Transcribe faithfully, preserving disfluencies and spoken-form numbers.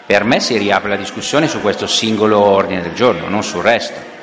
Per me si riapre la discussione su questo singolo ordine del giorno, non sul resto.